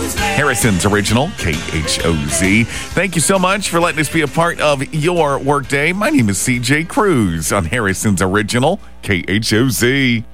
Harrison's Original, KHOZ. Thank you so much for letting us be a part of your workday. My name is CJ Cruz on Harrison's Original, KHOZ.